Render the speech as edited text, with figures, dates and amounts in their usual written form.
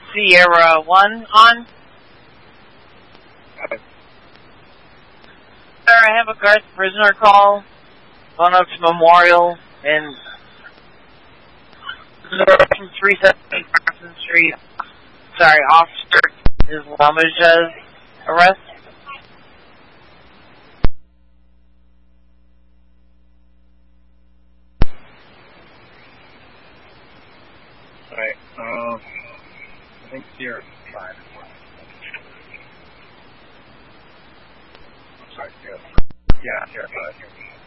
Sierra 1 on. Sir, I have a Garth prisoner call going up to Memorial and 370 Carson Street. Sorry, Officer Islamaja's arrest. Alright, I think Sierra's 5. I'm sorry, Sierra's 5. Yeah, Sierra's 5.